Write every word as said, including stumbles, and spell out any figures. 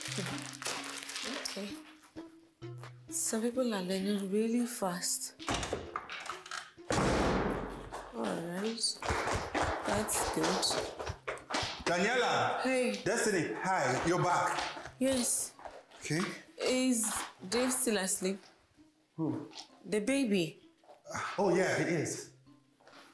Okay. Some people are learning really fast. Alright. That's good. Daniela! Hey. Destiny, hi, you're back. Yes. Okay. Is Dave still asleep? Who? The baby. Oh, yeah, he is.